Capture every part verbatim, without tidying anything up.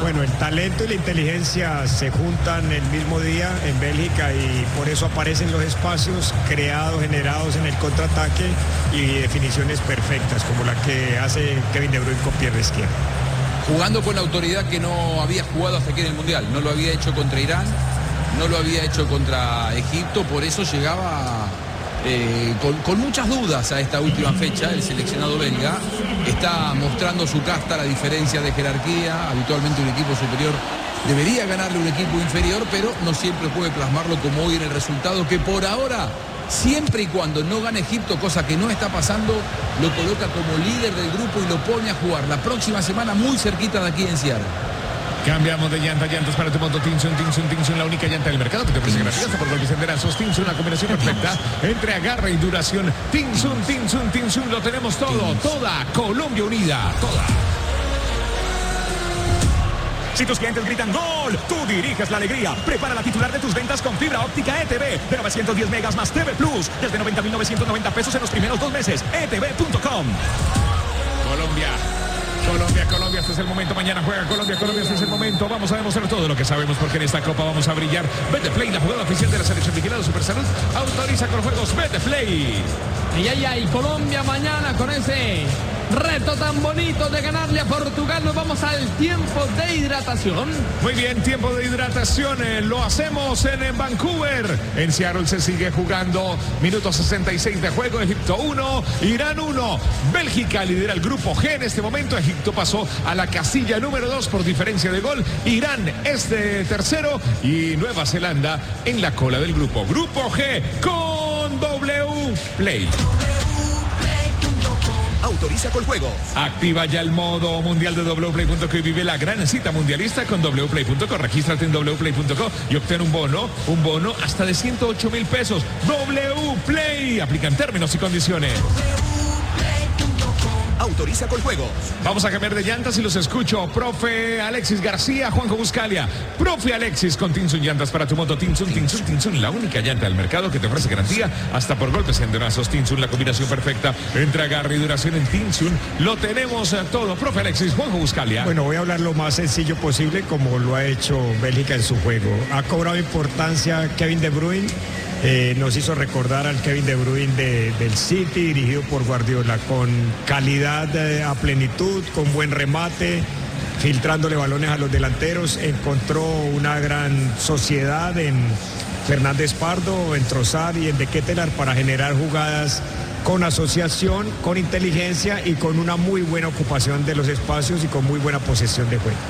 Bueno, el talento y la inteligencia se juntan el mismo día en Bélgica y por eso aparecen los espacios creados, generados en el contraataque y definiciones perfectas, como la que hace Kevin De Bruyne con pierna izquierda. Jugando con la autoridad que no había jugado hasta aquí en el Mundial. No lo había hecho contra Irán, no lo había hecho contra Egipto, por eso llegaba eh, con, con muchas dudas a esta última fecha. El seleccionado belga está mostrando su casta, la diferencia de jerarquía. Habitualmente un equipo superior debería ganarle un equipo inferior, pero no siempre puede plasmarlo como hoy en el resultado, que por ahora, siempre y cuando no gane Egipto, cosa que no está pasando, lo coloca como líder del grupo y lo pone a jugar la próxima semana muy cerquita de aquí en Seattle. Cambiamos de llanta, llantas para tu moto Tinsun, Tinsun, Tinsun, la única llanta del mercado que te ofrece gratuita por golpes enterazos. Tinsun, la combinación perfecta entre agarre y duración. Tinsun, Tinsun, Tinsun, lo tenemos todo, toda Colombia unida, toda. Si tus clientes gritan ¡gol!, tú diriges la alegría. Prepara la titular de tus ventas con fibra óptica E T V de novecientos diez megas más T V Plus desde noventa mil novecientos noventa pesos en los primeros dos meses. E T V punto com. Colombia. Colombia, Colombia, este es el momento. Mañana juega Colombia, Colombia, este es el momento. Vamos a demostrar todo lo que sabemos porque en esta Copa vamos a brillar. Betplay, la jugada oficial de la selección vigilada Supersalud, autoriza con juegos Betplay. Y ay, ay, Colombia mañana con ese reto tan bonito de ganarle a Portugal. Nos vamos al tiempo de hidratación. Muy bien, tiempo de hidratación. Eh, lo hacemos en, en Vancouver. En Seattle se sigue jugando. Minuto sesenta y seis de juego. Egipto uno, Irán uno. Bélgica lidera el grupo G en este momento. Egipto pasó a la casilla número dos por diferencia de gol. Irán es de tercero y Nueva Zelanda en la cola del grupo. Grupo G con W Play. Autoriza con juegos. Activa ya el modo mundial de W Play punto co y vive la gran cita mundialista con W Play punto co. Regístrate en W Play punto co y obtén un bono, un bono hasta de ciento ocho mil pesos. W Play. Aplican términos y condiciones. Autoriza con juegos. Vamos a cambiar de llantas y los escucho. Profe Alexis García, Juanjo Buscalia. Profe Alexis con Tinsun Llantas para tu moto. Tinsun, Tinsun, Tinsun, la única llanta del mercado que te ofrece garantía hasta por golpes y endenazos. Tinsun, la combinación perfecta entre agarre y duración en Tinsun. Lo tenemos todo. Profe Alexis, Juanjo Buscalia. Bueno, voy a hablar lo más sencillo posible como lo ha hecho Bélgica en su juego. Ha cobrado importancia Kevin De Bruyne. Eh, nos hizo recordar al Kevin De Bruyne de, del City, dirigido por Guardiola, con calidad eh, a plenitud, con buen remate, filtrándole balones a los delanteros. Encontró una gran sociedad en Fernández Pardo, en Trossard y en De Ketelaere para generar jugadas con asociación, con inteligencia y con una muy buena ocupación de los espacios y con muy buena posesión de juego.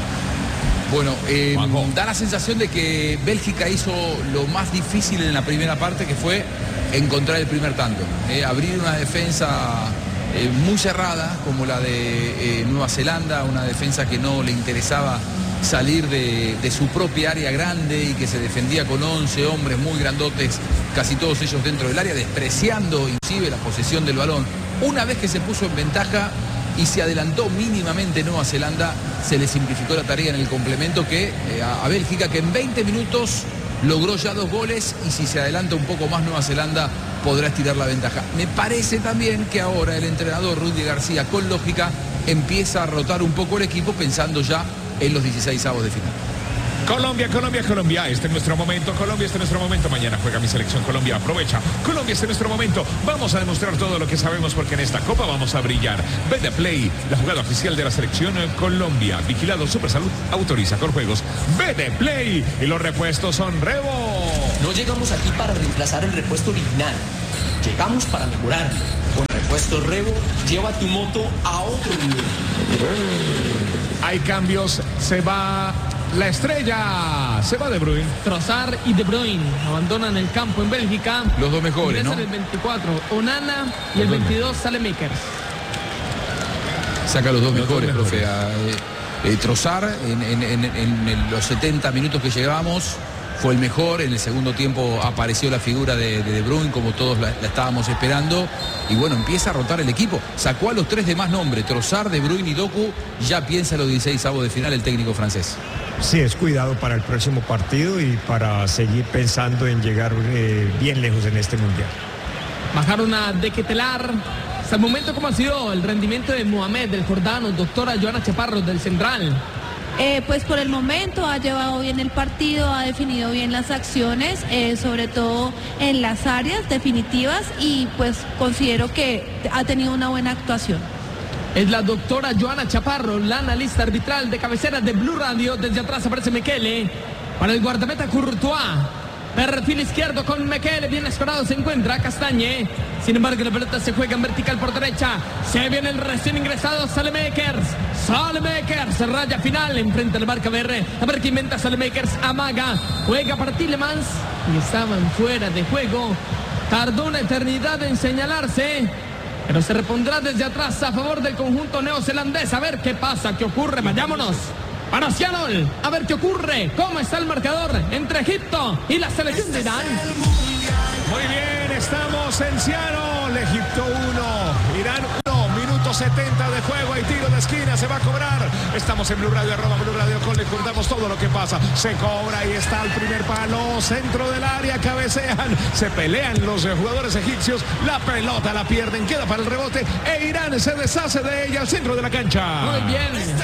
Bueno, eh, da la sensación de que Bélgica hizo lo más difícil en la primera parte, que fue encontrar el primer tanto. Eh, abrir una defensa eh, muy cerrada, como la de eh, Nueva Zelanda, una defensa que no le interesaba salir de, de su propia área grande y que se defendía con once hombres muy grandotes, casi todos ellos dentro del área, despreciando inclusive la posesión del balón. Una vez que se puso en ventaja y se adelantó mínimamente Nueva Zelanda, se le simplificó la tarea en el complemento que eh, a, a Bélgica, que en veinte minutos logró ya dos goles, y si se adelanta un poco más Nueva Zelanda podrá estirar la ventaja. Me parece también que ahora el entrenador Rudy García, con lógica, empieza a rotar un poco el equipo pensando ya en los dieciseisavos de final. Colombia, Colombia, Colombia, este es nuestro momento. Colombia, este es nuestro momento. Mañana juega mi selección Colombia, aprovecha. Colombia, este es nuestro momento. Vamos a demostrar todo lo que sabemos porque en esta Copa vamos a brillar. Betplay, la jugada oficial de la selección Colombia. Vigilado Supersalud, autoriza con juegos. Betplay, y los repuestos son Revo. No llegamos aquí para reemplazar el repuesto original. Llegamos para mejorarlo. Con repuesto Revo, lleva tu moto a otro nivel. Hay cambios, se va la estrella, se va De Bruyne. Trossard y De Bruyne abandonan el campo en Bélgica. Los dos mejores, ¿no? El veinticuatro, Onana, y el veintidós, Saelemaekers. Saca los dos los mejores, dos mejores, profe. A, eh, eh, Trossard, en, en, en, en los setenta minutos que llegamos, fue el mejor. En el segundo tiempo apareció la figura de De, de Bruyne, como todos la, la estábamos esperando. Y bueno, empieza a rotar el equipo. Sacó a los tres de más nombre, Trossard, De Bruyne y Doku. Ya piensa en los dieciseisavos de final el técnico francés. Sí, es cuidado para el próximo partido y para seguir pensando en llegar eh, bien lejos en este mundial. Bajaron a De Ketelaere. Hasta el momento, ¿cómo ha sido el rendimiento de Mohamed, del Jordano, doctora Joana Chaparro, del Central? Eh, pues por el momento ha llevado bien el partido, ha definido bien las acciones, eh, sobre todo en las áreas definitivas, y pues considero que ha tenido una buena actuación. Es la doctora Joana Chaparro, la analista arbitral de cabecera de Blue Radio. Desde atrás aparece Mekele para el guardameta Courtois. Perfil izquierdo con Mekele, bien escorado se encuentra Castañe. Sin embargo, la pelota se juega en vertical por derecha. Se viene el recién ingresado Saelemaekers. Saelemaekers, raya final, enfrente al marca B R. A ver qué inventa Saelemaekers, amaga, juega para Tielemans y estaban fuera de juego. Tardó una eternidad en señalarse, pero se repondrá desde atrás a favor del conjunto neozelandés. A ver qué pasa, qué ocurre, vayámonos para Seattle, a ver qué ocurre, cómo está el marcador entre Egipto y la selección de Irán. Muy bien, estamos en Seattle, Egipto uno, Irán uno, minuto setenta de juego, hay tiro de esquina, se va a cobrar. Estamos en Blue Radio, arroba Blue Radio, con le contamos todo lo que pasa. Se cobra, ahí está el primer palo, centro del área, cabecean, se pelean los jugadores egipcios, la pelota la pierden, queda para el rebote e Irán se deshace de ella al centro de la cancha. Muy bien.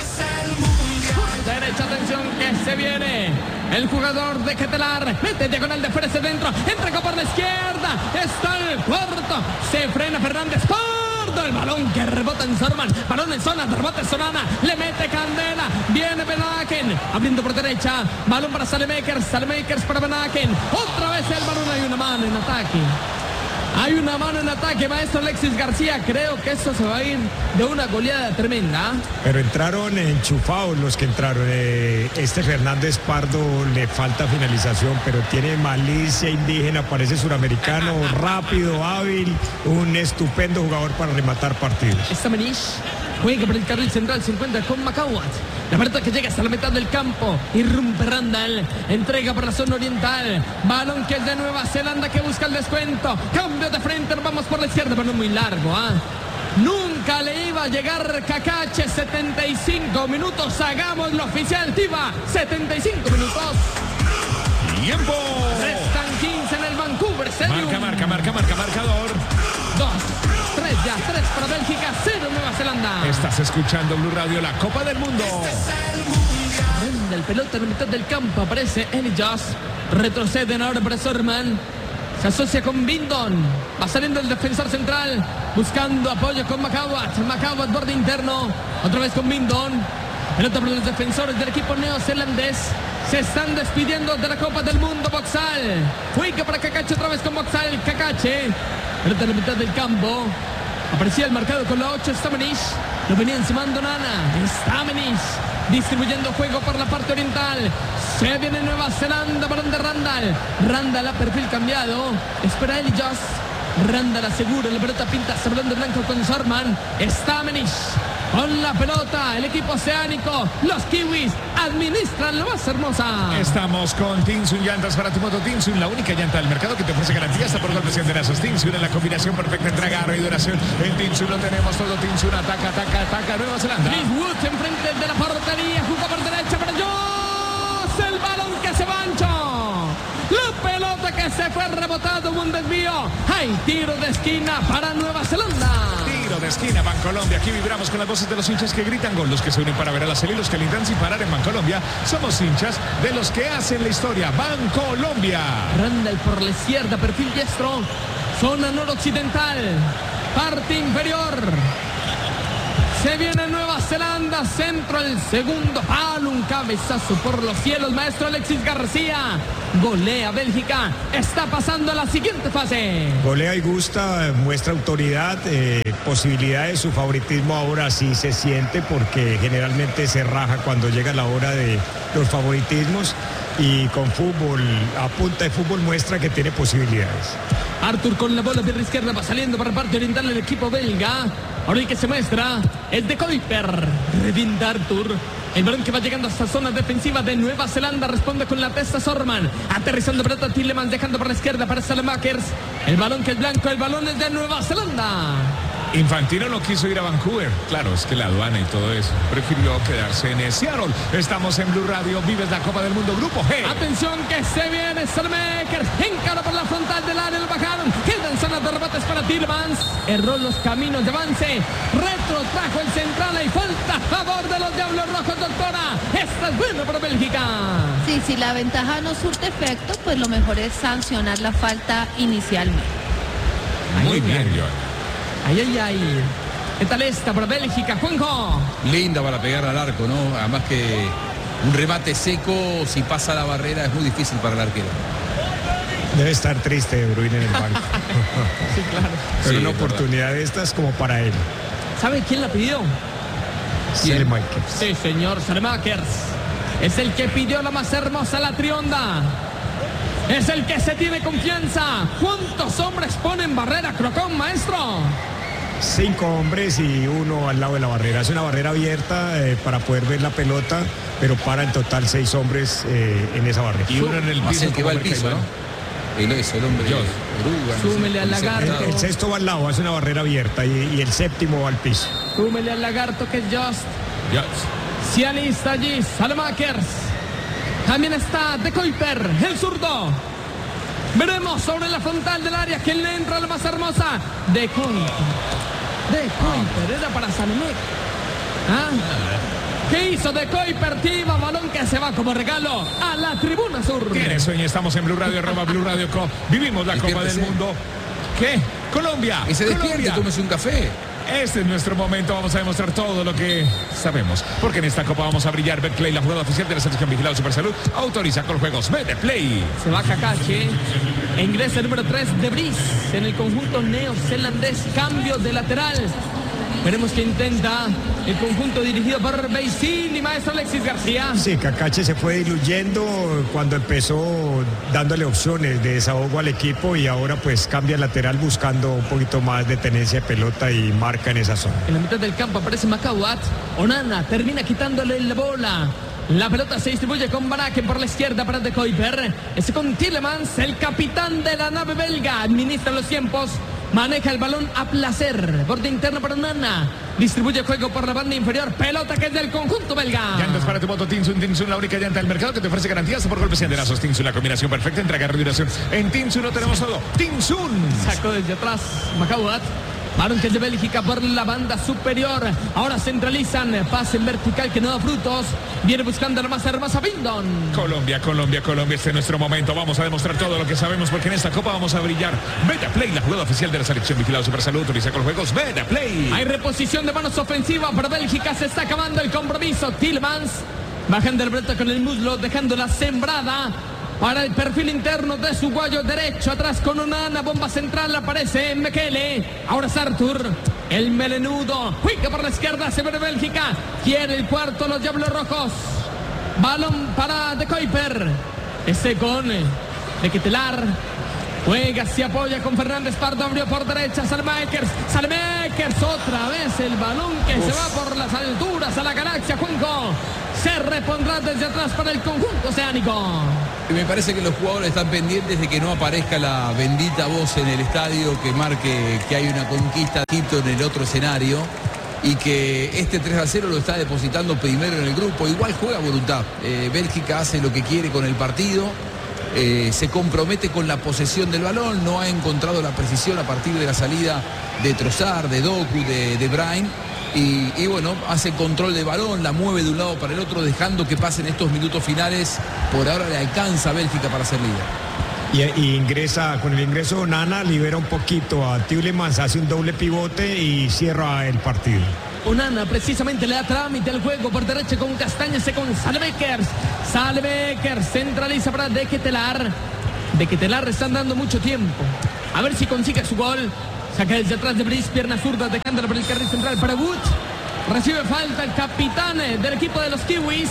Derecha, atención que se viene el jugador de Ketelar, mete diagonal de frente dentro, entregó por la izquierda, está el cuarto, se frena Fernández, Pardo, el balón que rebota en Sorman, balón en zona, rebota Solana, le mete Candela, viene Benaken, abriendo por derecha, balón para Saelemaekers, Saelemaekers para Benaken, otra vez el balón, hay una mano en ataque. Hay una mano en ataque, maestro Alexis García. Creo que esto se va a ir de una goleada tremenda. Pero entraron enchufados los que entraron. Eh, este Fernández Pardo le falta finalización, pero tiene malicia indígena, parece suramericano, rápido, hábil, un estupendo jugador para rematar partidos. Está Menish, juega por el carril central, se encuentra con Macawat. La pelota que llega hasta la mitad del campo, irrumpe Randall, entrega por la zona oriental, balón que es de Nueva Zelanda que busca el descuento, cambio de frente, nos vamos por la izquierda, balón muy largo, ¿ah? ¿eh? Nunca le iba a llegar Cacache, setenta y cinco minutos, hagamos lo oficial, Tiva, setenta y cinco minutos. Tiempo. Restan quince en el Vancouver Stadium. Marca, marca, marca, marca, marcador. Dos, tres ya, tres para Bélgica, cero Nueva Zelanda. Estás escuchando Blue Radio, la Copa del Mundo. Prende el pelota en la mitad del campo, aparece Elijah, retroceden ahora para Sorman, se asocia con Bindon, va saliendo el defensor central, buscando apoyo con Macawat, Macawat borde interno, otra vez con Bindon, pelota para los defensores del equipo neozelandés. Se están despidiendo de la Copa del Mundo. Boxal, juega para Cacache, otra vez con Boxal, Cacache, pelota en la mitad del campo, aparecía el marcado con la ocho, Stamenish, lo venía encimando Nana, Stamenish, distribuyendo juego por la parte oriental, se viene Nueva Zelanda, balón de Randall, Randall a perfil cambiado, espera Elijah, Randall asegura, la pelota pinta sobre balón de blanco con Sorman, Stamenish, con la pelota, el equipo oceánico, los kiwis administran la más hermosa. Estamos con Tinsun Llantas para tu moto Tinsun, la única llanta del mercado que te ofrece garantía hasta por golpes y enterazos. Tinsun en la combinación perfecta entre agarre y duración. En Tinsun lo tenemos todo. Tinsun ataca, ataca, ataca Nueva Zelanda. Chris Woods enfrente de la portería, jugó por derecha para Joss, el balón que se va ancho. La pelota que se fue rebotado, un desvío. Hay tiro de esquina para Nueva Zelanda. Tiro de esquina, Bancolombia. Aquí vibramos con las voces de los hinchas que gritan gol, los que se unen para ver a la serie, los que alientan sin parar en Bancolombia. Somos hinchas de los que hacen la historia. Bancolombia. Randall por la izquierda, perfil diestro, zona noroccidental, parte inferior. Se viene Nueva Zelanda, centro el segundo palo, un cabezazo por los cielos, maestro Alexis García. Golea Bélgica, está pasando a la siguiente fase. Golea y gusta, muestra autoridad, eh, posibilidades, su favoritismo ahora sí se siente porque generalmente se raja cuando llega la hora de los favoritismos, y con fútbol, a punta de fútbol muestra que tiene posibilidades. Arthur con la bola de la izquierda va saliendo para la parte oriental del equipo belga. Ahora el que se muestra es de Kuiper. Revinda Arthur. El balón que va llegando hasta zona defensiva de Nueva Zelanda. Responde con la testa Sorman. Aterrizando pelota Tielemans, dejando por la izquierda para Saelemaekers. El balón que es blanco, el balón es de Nueva Zelanda. Infantino no quiso ir a Vancouver. Claro, es que la aduana y todo eso. Prefirió quedarse en Seattle. Estamos en Blue Radio. Vives la Copa del Mundo, Grupo G. Atención que se viene Saelemaekers. Encara por la frontal del área, lo bajaron. Quedan zonas de remates para Tielemans. Erró los caminos de avance. Retrotrajo el central. Hay falta favor de los Diablos Rojos, doctora. Esta es buena para Bélgica. Sí, si la ventaja no surte efecto, pues lo mejor es sancionar la falta inicialmente. Muy Ay, bien, ay. Joana. Ay, ay, ay. ¿Qué tal esta para Bélgica, Juanjo? Linda para pegar al arco, ¿no? Además que un remate seco, si pasa la barrera, es muy difícil para el arquero. Debe estar triste De Bruyne en el banco. Sí, claro. Pero Sí, una es oportunidad de estas como para él. ¿Sabe quién la pidió? Selemakers. Sí, señor, Selemakers. Es el que pidió la más hermosa, la trionda. Es el que se tiene confianza. ¿Cuántos hombres ponen barrera, Crocón, maestro? Cinco hombres y uno al lado de la barrera. Es una barrera abierta eh, para poder ver la pelota, pero para en total seis hombres eh, en esa barrera. Y uno en el Más piso. el que va al como piso, Caimán. ¿no? Él es el hombre. Dios. oruga, no sé, Súmele al con ese lagarto. pescado. El sexto va al lado, es una barrera abierta y, y el séptimo va al piso. Súmele al lagarto que es Just. Dios. Ciani está allí, Salemakers. También está De Kuiper, el zurdo. Veremos sobre la frontal del área quién le entra la más hermosa. De Kuiper. De Kuiper, era para Salemakers. ¿Ah? ¿Qué hizo De Kuiper? Tiva, balón que se va como regalo a la tribuna sur. Tiene sueño, estamos en Blue Radio, arroba Blue Radio Co. Vivimos la Copa del Despiértese. Mundo. ¿Qué? Colombia. Que se despierte, Colombia. tómese un café. Este es nuestro momento, vamos a demostrar todo lo que sabemos. Porque en esta Copa vamos a brillar. Betplay, la jugada oficial de la selección vigilada Supersalud, autoriza con juegos. Betplay. Se va Kakache. E ingresa el número tres de Brice en el conjunto neozelandés. Cambio de lateral. Veremos qué intenta el conjunto dirigido por Beisil y maestro Alexis García. Sí, Cacache se fue diluyendo cuando empezó dándole opciones de desahogo al equipo y ahora pues cambia lateral buscando un poquito más de tenencia de pelota y marca en esa zona. En la mitad del campo aparece Macauat. Onana termina quitándole la bola. La pelota se distribuye con Baraken por la izquierda para De Kuiper. Ese con Tielemans, el capitán de la nave belga. Administra los tiempos. Maneja el balón a placer. Borde interno para Onana. Distribuye juego por la banda inferior. Pelota que es del conjunto belga. Llantas para tu moto Tinsun. Tinsun, la única llanta del mercado que te ofrece garantías por golpes y anderazos. Tinsun, la combinación perfecta entre agarre y duración. En Tinsun no tenemos todo. Tinsun. Sacó desde atrás Macauat. Balón que es de Bélgica por la banda superior. Ahora centralizan. Pase en vertical que no da frutos. Viene buscando la más hermosa Bindon. Colombia, Colombia, Colombia, este es nuestro momento. Vamos a demostrar todo lo que sabemos porque en esta Copa vamos a brillar. Betplay, la jugada oficial de la selección vigilada Supersalud, autoriza con juegos. Betplay. Hay reposición de manos ofensiva para Bélgica. Se está acabando el compromiso. Tielemans bajando el breta con el muslo, dejándola sembrada para el perfil interno de su guayo derecho. Atrás con Onana, bomba central, aparece Mekele. Ahora es Arthur, el melenudo. Juega por la izquierda, se ve Bélgica. Quiere el cuarto, los Diablos Rojos. Balón para De Kuiper. Ese con De Ketelar. Juega, se apoya con Fernández Pardo, abrió por derecha, Salemakers, Salemakers, otra vez el balón que Uf. se va por las alturas a la galaxia, Juanjo. Se repondrá desde atrás para el conjunto oceánico. Y me parece que los jugadores están pendientes de que no aparezca la bendita voz en el estadio que marque que hay una conquista de Egipto en el otro escenario y que este tres a cero lo está depositando primero en el grupo. Igual juega a voluntad. Eh, Bélgica hace lo que quiere con el partido. Eh, se compromete con la posesión del balón, no ha encontrado la precisión a partir de la salida de Trossard, de Doku, de, de Brahim y, y bueno, hace control de balón, la mueve de un lado para el otro, dejando que pasen estos minutos finales. Por ahora le alcanza a Bélgica para ser líder. Y, y ingresa, con el ingreso de Onana, libera un poquito a Tielemans, hace un doble pivote y cierra el partido. Onana precisamente le da trámite al juego por derecha con Castañas, con Salemakers. Salemakers centraliza para De Ketelar. De Ketelar están dando mucho tiempo. A ver si consigue su gol. Saca desde atrás de Brice, pierna zurda, dejándola por el carril central para Wood. Recibe falta el capitán del equipo de los Kiwis.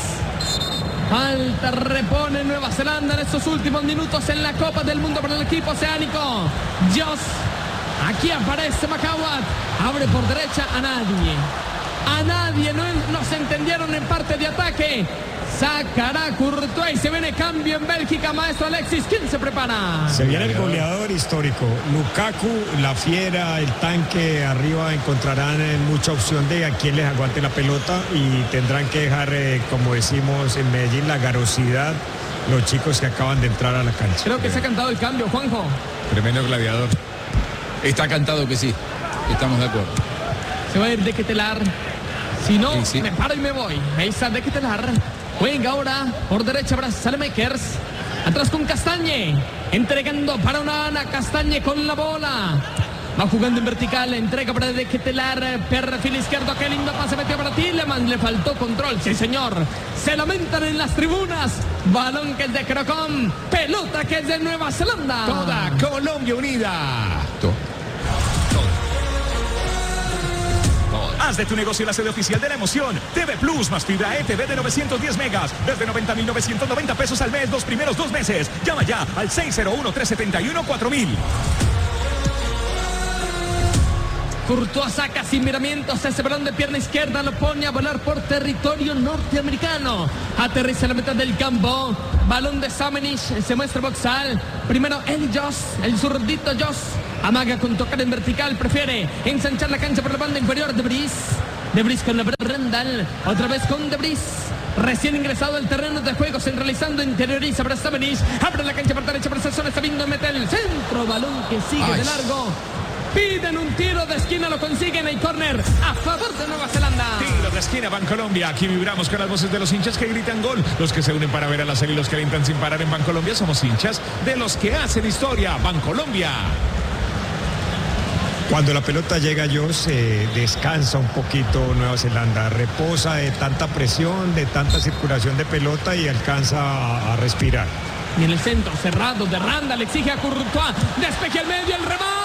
Falta, repone Nueva Zelanda en estos últimos minutos en la Copa del Mundo para el equipo oceánico. Jos. Aquí aparece Macauat. Abre por derecha a nadie. A nadie. No, no se entendieron en parte de ataque. Sacará Courtois y se viene cambio en Bélgica. Maestro Alexis, ¿quién se prepara? Se viene el goleador histórico. Lukaku, la fiera, el tanque. Arriba encontrarán mucha opción de a quién les aguante la pelota. Y tendrán que dejar, eh, como decimos en Medellín, la garosidad. Los chicos que acaban de entrar a la cancha. Creo que se ha cantado el cambio, Juanjo. Tremendo gladiador. Está cantado que sí, estamos de acuerdo. Se va a ir De Ketelar. Si no, Sí, sí. me paro y me voy. Esa de Ketelar. Juega ahora por derecha para Salemakers. Atrás con Castañe. Entregando para una Ana. Castañe con la bola. Va jugando en vertical, entrega para de Ketelar, perfil izquierdo, qué lindo pase metió para Tilleman, le faltó control, sí señor, se lamentan en las tribunas, balón que es de Crocom, pelota que es de Nueva Zelanda. Toda Colombia unida. Haz de tu negocio la sede oficial de la emoción. T V Plus más fibra E T V de novecientos diez megas. Desde noventa mil novecientos noventa pesos al mes los primeros dos meses. Llama ya al seis cero uno, tres siete uno, cuatro mil. Courtois saca sin miramientos ese balón de pierna izquierda, lo pone a volar por territorio norteamericano. Aterriza en la mitad del campo. Balón de Samanic, se muestra boxal. Primero el Joss, el zurdito Joss. Amaga con tocar en vertical, prefiere ensanchar la cancha por la banda inferior de Brice. De Brice con la Randall, otra vez con De Brice. Recién ingresado al terreno de juego, centralizando, interioriza para Samanic. Abre la cancha por derecha para Sassone, está viendo meter el centro. Balón que sigue Ay. de largo. Piden un tiro de esquina, lo consiguen en córner a favor de Nueva Zelanda. Tiro de esquina, Bancolombia. Aquí vibramos con las voces de los hinchas que gritan gol. Los que se unen para ver a la serie y los que alientan sin parar en Bancolombia. Somos hinchas de los que hacen historia. Bancolombia. Cuando la pelota llega a Joss, eh, descansa un poquito Nueva Zelanda, reposa de tanta presión, de tanta circulación de pelota y alcanza a, a respirar. Y en el centro cerrado de Randall, exige a Courtois, despeje al medio, el remate.